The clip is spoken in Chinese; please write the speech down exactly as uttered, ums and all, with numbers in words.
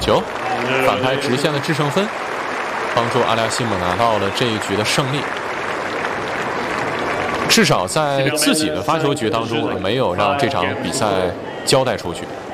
球，反开直线的制胜分，帮助阿利亚西姆拿到了这一局的胜利。至少在自己的发球局当中，没有让这场比赛交代出去。